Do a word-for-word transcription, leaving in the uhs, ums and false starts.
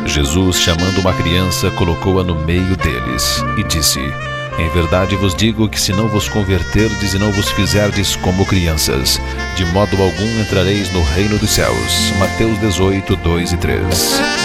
Jesus, chamando uma criança, colocou-a no meio deles e disse: Em verdade vos digo que se não vos converterdes e não vos fizerdes como crianças, de modo algum entrareis no reino dos céus. Mateus dezoito, dois e três.